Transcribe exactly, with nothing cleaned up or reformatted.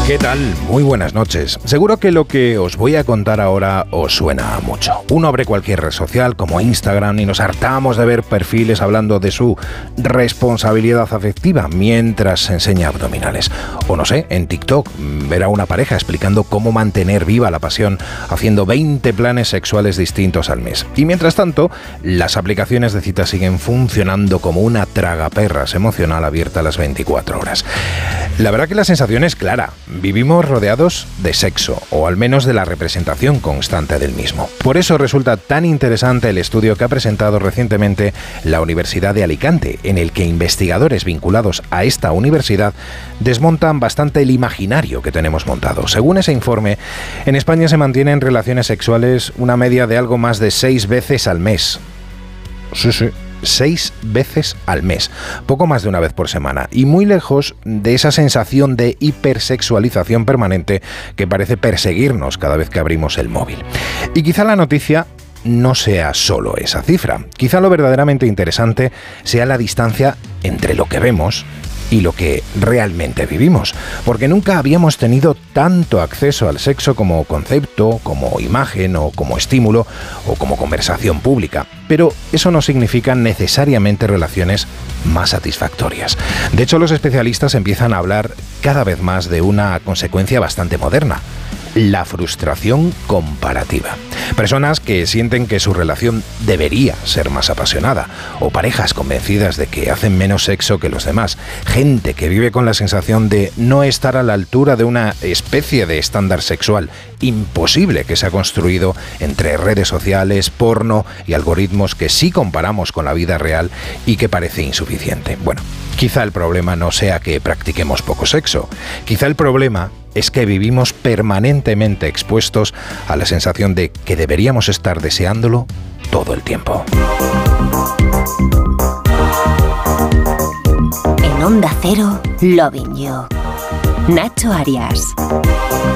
¿Qué tal? Muy buenas noches. Seguro que lo que os voy a contar ahora os suena mucho. Uno abre cualquier red social como Instagram y nos hartamos de ver perfiles hablando de su responsabilidad afectiva mientras se enseña abdominales. O no sé, en TikTok verá una pareja explicando cómo mantener viva la pasión haciendo veinte planes sexuales distintos al mes. Y mientras tanto, las aplicaciones de citas siguen funcionando como una tragaperras emocional abierta a las veinticuatro horas. La verdad que la sensación es clara. Vivimos rodeados de sexo, o al menos de la representación constante del mismo. Por eso resulta tan interesante el estudio que ha presentado recientemente la Universidad de Alicante, en el que investigadores vinculados a esta universidad desmontan bastante el imaginario que tenemos montado. Según ese informe, en España se mantienen relaciones sexuales una media de algo más de seis veces al mes. Sí, sí. Seis veces al mes, poco más de una vez por semana, y muy lejos de esa sensación de hipersexualización permanente que parece perseguirnos cada vez que abrimos el móvil. Y quizá la noticia no sea solo esa cifra, quizá lo verdaderamente interesante sea la distancia entre lo que vemos y lo que realmente vivimos, porque nunca habíamos tenido tanto acceso al sexo como concepto, como imagen o como estímulo o como conversación pública. Pero eso no significa necesariamente relaciones más satisfactorias. De hecho, los especialistas empiezan a hablar cada vez más de una consecuencia bastante moderna: la frustración comparativa. Personas que sienten que su relación debería ser más apasionada, o parejas convencidas de que hacen menos sexo que los demás. Gente que vive con la sensación de no estar a la altura de una especie de estándar sexual imposible que se ha construido entre redes sociales, porno y algoritmos que sí comparamos con la vida real y que parece insuficiente. Bueno, quizá el problema no sea que practiquemos poco sexo. Quizá el problema es que vivimos permanentemente expuestos a la sensación de que deberíamos estar deseándolo todo el tiempo. En Onda Cero, Loving You. Nacho Arias.